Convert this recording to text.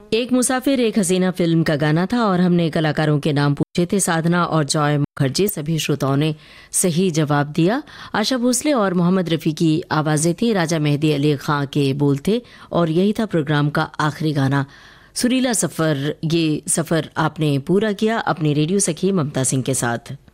एक मुसाफिर एक हसीना फिल्म का गाना था और हमने कलाकारों के नाम पूछे थे। साधना और जॉय मुखर्जी, सभी श्रोताओं ने सही जवाब दिया। आशा भोसले और मोहम्मद रफ़ी की आवाज़ें थी। राजा मेहदी अली खां के बोल थे और यही था प्रोग्राम का आखिरी गाना। सुरीला सफ़र, ये सफ़र आपने पूरा किया अपनी रेडियो सखी ममता सिंह के साथ।